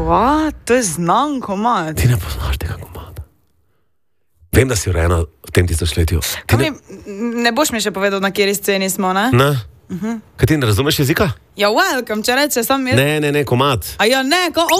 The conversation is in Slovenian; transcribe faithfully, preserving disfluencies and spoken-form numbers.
What? To je znan komad. Ti ne poznaš tega komada. Vem, da si urejena v tem tisočletju. Ti Ne... ne boš mi še povedal, na kjeri sceni smo, ne? Ne? Uh-huh. Kaj ti ne razumeš jezika? Ja, welcome, če reče sam jaz. Ne, ne, ne, komad. A ja, ne, ko...